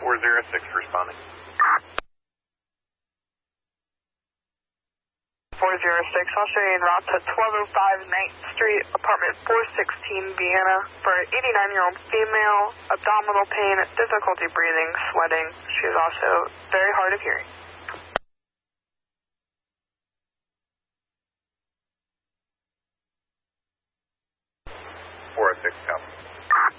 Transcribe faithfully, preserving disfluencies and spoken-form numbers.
four zero six responding. four zero six, I'll show you en route to twelve oh five ninth Street, apartment four sixteen, Vienna, for an eighty-nine-year-old female, abdominal pain, difficulty breathing, sweating. She is also very hard of hearing. four oh six, copy.